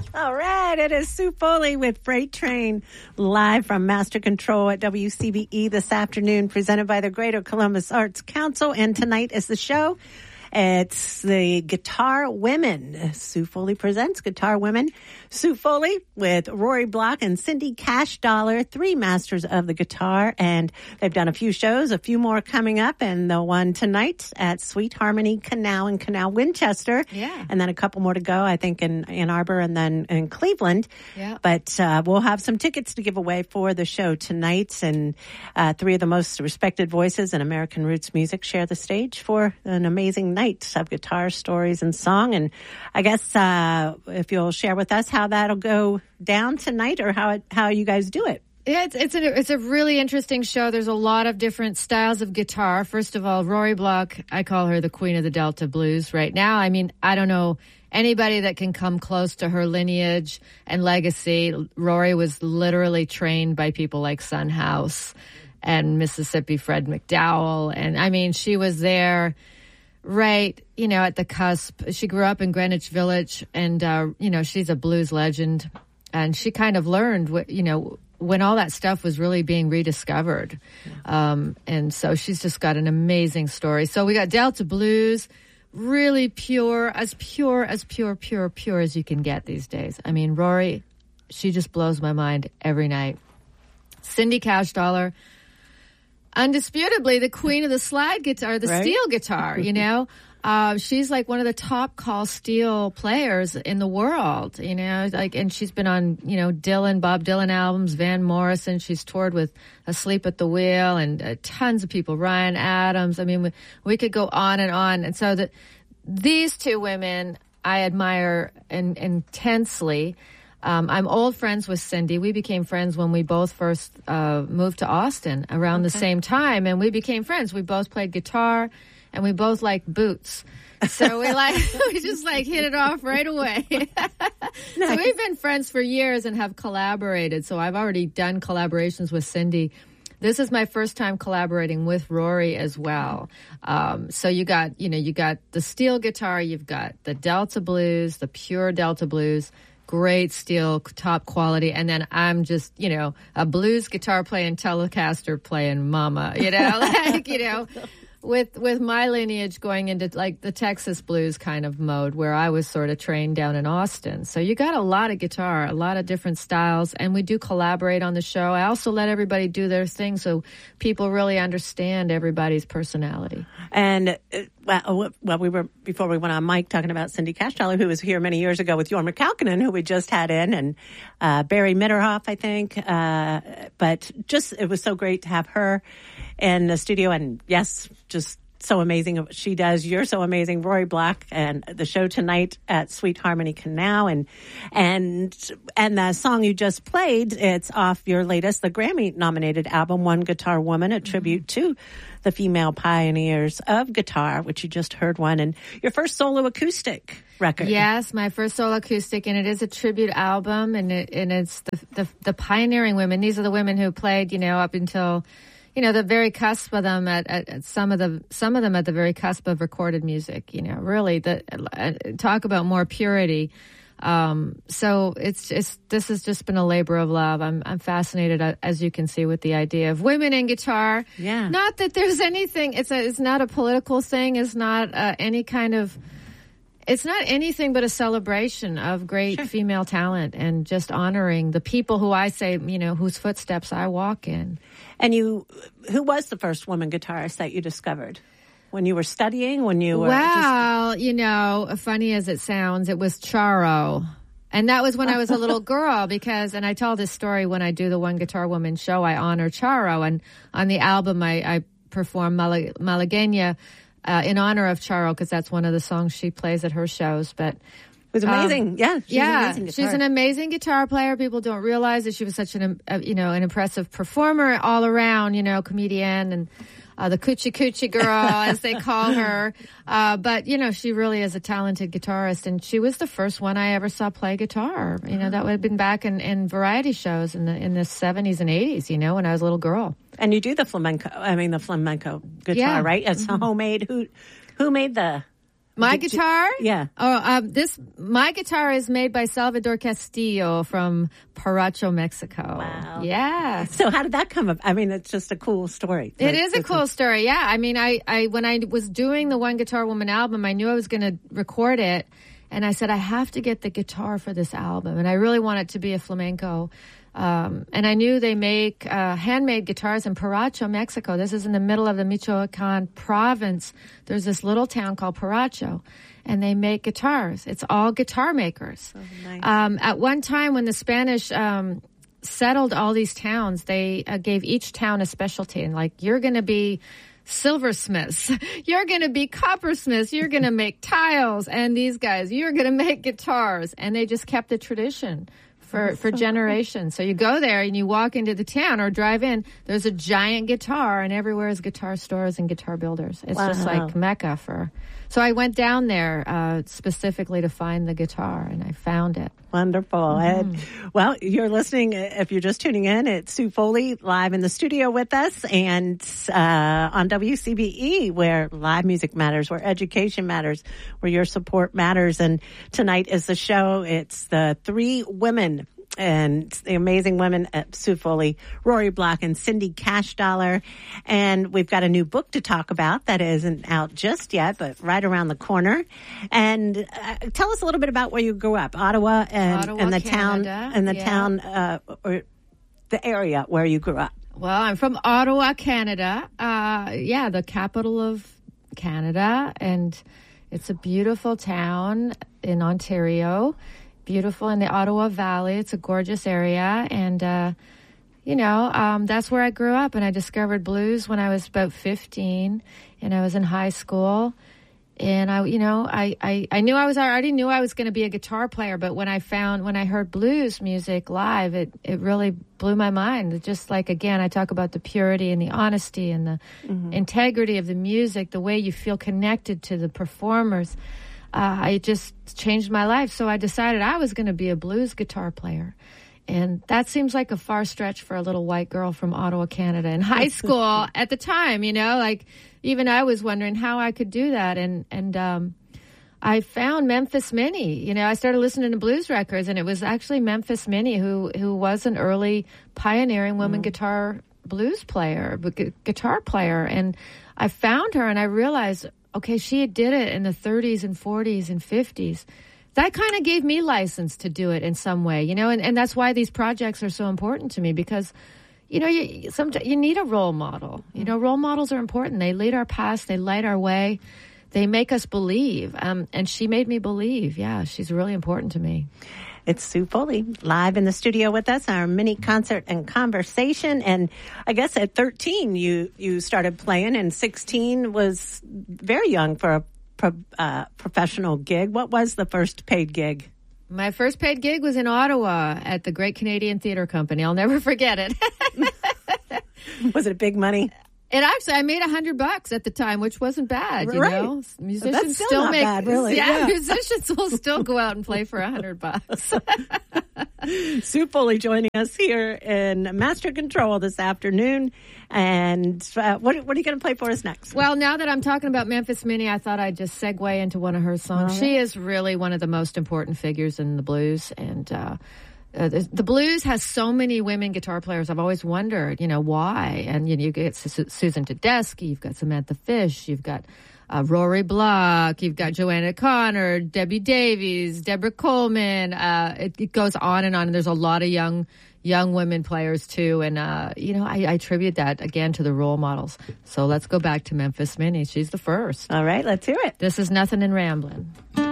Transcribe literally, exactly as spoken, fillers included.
All right, it is Sue Foley with Freight Train live from Master Control at W C B E this afternoon, presented by the Greater Columbus Arts Council. And tonight is the show. It's the Guitar Women. Sue Foley presents Guitar Women. Sue Foley with Rory Block and Cindy Cash Dollar, three masters of the guitar. And they've done a few shows, a few more coming up, and the one tonight at Sweet Harmony Canal in Canal, Winchester. Yeah. And then a couple more to go, I think, in Ann Arbor and then in Cleveland. Yeah. But uh, we'll have some tickets to give away for the show tonight. And uh, three of the most respected voices in American roots music share the stage for an amazing night of guitar stories and song. And I guess uh, if you'll share with us how that'll go down tonight, or how it, how you guys do it. Yeah, it's it's a, it's a really interesting show. There's a lot of different styles of guitar. First of all, Rory Block, I call her the queen of the Delta blues right now. I mean, I don't know anybody that can come close to her lineage and legacy. Rory was literally trained by people like Son House and Mississippi Fred McDowell. And I mean, she was there right, you know, at the cusp. She grew up in Greenwich Village, and, uh, you know, she's a blues legend. And she kind of learned, you know, when all that stuff was really being rediscovered. Yeah. Um, and so she's just got an amazing story. So we got Delta Blues, really pure, as pure, as pure, pure, pure as you can get these days. I mean, Rory, she just blows my mind every night. Cindy Cash Dollar, undisputably the queen of the slide guitar, the right? steel guitar, you know. Uh, she's like one of the top call steel players in the world, you know, like, and she's been on, you know, Dylan, Bob Dylan albums, Van Morrison. She's toured with Asleep at the Wheel and uh, tons of people, Ryan Adams. I mean, we, we could go on and on. And so that these two women I admire in, intensely. Um, I'm old friends with Cindy. We became friends when we both first uh, moved to Austin around okay. the same time, and we became friends. We both played guitar, and we both liked boots. So we like we just like hit it off right away. Nice. So we've been friends for years and have collaborated. So I've already done collaborations with Cindy. This is my first time collaborating with Rory as well. Um, so you got, you know, you got the steel guitar, you've got the Delta Blues, the pure Delta Blues. Great steel, top quality, and then I'm just, you know, a blues guitar playing Telecaster playing mama, you know, like, you know, with with my lineage going into like the Texas blues kind of mode where I was sort of trained down in Austin. So you got a lot of guitar, a lot of different styles, and we do collaborate on the show. I also let everybody do their thing so people really understand everybody's personality. And uh, well, well, we were before we went on mic talking about Cindy Cash Dollar, who was here many years ago with Jorma Kaukonen, who we just had in, and uh, Barry Mitterhoff, I think. Uh, but just it was so great to have her in the studio, and yes, just so amazing what she does. You're so amazing, Rory Block, and the show tonight at Sweet Harmony Canal, and and and the song you just played, it's off your latest, the Grammy-nominated album, One Guitar Woman, a tribute mm-hmm. to the female pioneers of guitar, which you just heard one, and your first solo acoustic record. Yes, my first solo acoustic, and it is a tribute album, and it, and it's the, the the pioneering women. These are the women who played, you know, up until, you know, the very cusp of them at, at, at some of the some of them at the very cusp of recorded music. You know, really, the uh, talk about more purity. Um, so it's it's this has just been a labor of love. I'm I'm fascinated, uh, as you can see, with the idea of women in guitar. Yeah. Not that there's anything. It's a it's not a political thing. It's not uh, any kind of. It's not anything but a celebration of great sure. female talent and just honoring the people who I say, you know, whose footsteps I walk in. And you, who was the first woman guitarist that you discovered? When you were studying, when you were Well, just... you know, funny as it sounds, it was Charo. And that was when I was a little girl because, and I tell this story when I do the One Guitar Woman show, I honor Charo. And on the album, I, I perform Mal- Malagueña uh, in honor of Charo because that's one of the songs she plays at her shows. But it was amazing. Um, yeah. She's yeah. An amazing guitar. She's an amazing guitar player. People don't realize that she was such an, uh, you know, an impressive performer all around, you know, comedian and Uh, the coochie coochie girl, as they call her. Uh, but, you know, she really is a talented guitarist, and she was the first one I ever saw play guitar. You know, that would have been back in, in variety shows in the in the seventies and eighties, you know, when I was a little girl. And you do the flamenco, I mean, the flamenco guitar, yeah. right? It's mm-hmm. homemade. Who who made the... My Did guitar? You, yeah. Oh, um, this my guitar is made by Salvador Castillo from Paracho, Mexico. Wow. Yeah. So how did that come up? I mean, it's just a cool story. It is a cool story. Yeah. I mean, I, I when I was doing the One Guitar Woman album, I knew I was going to record it, and I said I have to get the guitar for this album, and I really want it to be a flamenco. Um, and I knew they make uh, handmade guitars in Paracho, Mexico. This is in the middle of the Michoacan province. There's this little town called Paracho, and they make guitars. It's all guitar makers. Oh, nice. Um, at one time, when the Spanish um, settled all these towns, they uh, gave each town a specialty, and like, you're going to be silversmiths, you're going to be coppersmiths, you're going to make tiles, and these guys, you're going to make guitars, and they just kept the tradition for, for generations. So you go there and you walk into the town or drive in, there's a giant guitar, and everywhere is guitar stores and guitar builders. It's Wow. just like Mecca for... So I went down there uh, specifically to find the guitar, and I found it. Wonderful. Mm-hmm. And, well, you're listening, if you're just tuning in, it's Sue Foley live in the studio with us, and uh, on W C B E, where live music matters, where education matters, where your support matters. And tonight is the show. It's the three women and the amazing women at Sue Foley, Rory Block and Cindy Cashdollar. And we've got a new book to talk about that isn't out just yet, but right around the corner. And uh, tell us a little bit about where you grew up, Ottawa and, Ottawa, and the Canada. town and the Yeah. town uh, or the area where you grew up. Well, I'm from Ottawa, Canada. Uh, yeah, the capital of Canada, and it's a beautiful town in Ontario. Beautiful in the Ottawa Valley. It's a gorgeous area, and uh, you know, um, that's where I grew up. And I discovered blues when I was about fifteen, and I was in high school. And I, you know, I, I, I knew I was I already knew I was going to be a guitar player. But when I found when I heard blues music live, it it really blew my mind. It just like again, I talk about the purity and the honesty and the mm-hmm. integrity of the music, the way you feel connected to the performers. Uh, it just changed my life. So I decided I was going to be a blues guitar player. And that seems like a far stretch for a little white girl from Ottawa, Canada in high school at the time, you know, like even I was wondering how I could do that. And, and, um, I found Memphis Minnie. You know, I started listening to blues records, and it was actually Memphis Minnie who, who was an early pioneering woman mm. guitar blues player, gu- guitar player. And I found her and I realized, okay, she did it in the thirties and forties and fifties. That kind of gave me license to do it in some way, you know, and, and that's why these projects are so important to me because, you know, you some, you need a role model. You know, role models are important. They lead our path. They light our way. They make us believe. Um, and she made me believe. Yeah, she's really important to me. It's Sue Foley live in the studio with us, our mini concert and conversation. And I guess at thirteen, you, you started playing, and sixteen was very young for a pro, uh, professional gig. What was the first paid gig? My first paid gig was in Ottawa at the Great Canadian Theatre Company. I'll never forget it. Was it big money? It actually, I made a hundred bucks at the time, which wasn't bad. You right. know, musicians That's still, still not make bad, really. Yeah, yeah. musicians will still go out and play for a hundred bucks. Sue Foley joining us here in Master Control this afternoon. And uh, what, what are you going to play for us next? Well, now that I'm talking about Memphis Minnie, I thought I'd just segue into one of her songs. Right. She is really one of the most important figures in the blues, and uh, uh, the, the blues has so many women guitar players. I've always wondered, you know, why. And you know, you get Su- Susan Tedeschi, you've got Samantha Fish, you've got uh, Rory Block, you've got Joanna Connor, Debbie Davies, Deborah Coleman. Uh, it, it goes on and on. And there's a lot of young young women players too. And, uh, you know, I, I attribute that again to the role models. So let's go back to Memphis Minnie. She's the first. All right, let's hear it. This is Nothing in Ramblin'.